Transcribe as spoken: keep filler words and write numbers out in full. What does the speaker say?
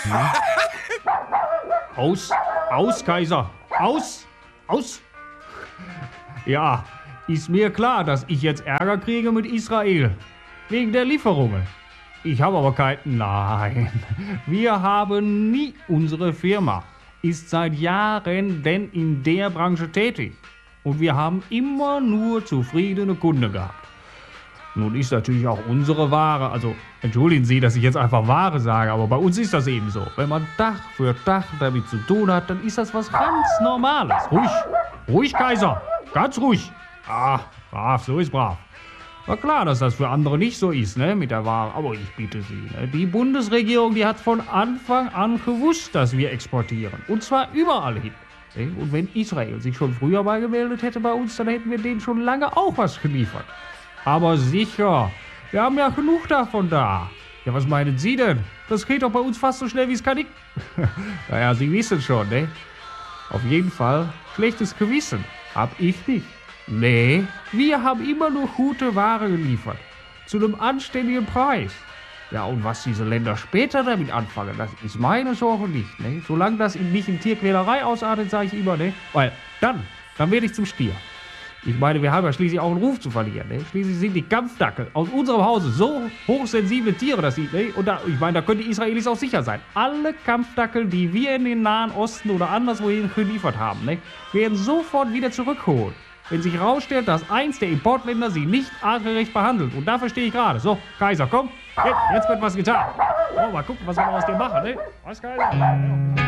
Hm? Aus, aus, Kaiser, aus, aus. Ja, ist mir klar, dass ich jetzt Ärger kriege mit Israel. Wegen der Lieferungen. Ich habe aber kein... Nein, wir haben nie... Unsere Firma ist seit Jahren denn in der Branche tätig. Und wir haben immer nur zufriedene Kunden gehabt. Nun ist natürlich auch unsere Ware, also entschuldigen Sie, dass ich jetzt einfach Ware sage, aber bei uns ist das eben so. Wenn man Tag für Tag damit zu tun hat, dann ist das was ganz Normales. Ruhig, ruhig, Kaiser, ganz ruhig. Ah, brav, so ist brav. War klar, dass das für andere nicht so ist, ne, mit der Ware. Aber ich bitte Sie, ne, die Bundesregierung, die hat von Anfang an gewusst, dass wir exportieren. Und zwar überall hin. Ne? Und wenn Israel sich schon früher mal gemeldet hätte bei uns, dann hätten wir denen schon lange auch was geliefert. Aber sicher, wir haben ja genug davon da. Ja, was meinen Sie denn? Das geht doch bei uns fast so schnell, wie es kann. Naja, Sie wissen schon, ne? Auf jeden Fall, schlechtes Gewissen hab ich nicht. Nee, wir haben immer nur gute Ware geliefert. Zu einem anständigen Preis. Ja, und was diese Länder später damit anfangen, das ist meine Sorge nicht, ne? Solange das nicht in Tierquälerei ausartet, sage ich immer, ne? Weil dann, dann werde ich zum Stier. Ich meine, wir haben ja schließlich auch einen Ruf zu verlieren, ne? Schließlich sind die Kampfdackel aus unserem Hause so hochsensible Tiere, dass sie, ne? Und da, ich meine, da können die Israelis auch sicher sein. Alle Kampfdackel, die wir in den Nahen Osten oder anderswohin geliefert haben, ne? Werden sofort wieder zurückgeholt. Wenn sich herausstellt, dass eins der Importländer sie nicht artgerecht behandelt. Und dafür stehe ich gerade. So, Kaiser, komm, jetzt, jetzt wird was getan. Oh, mal gucken, was wir aus dir machen, ne? Was, Kaiser?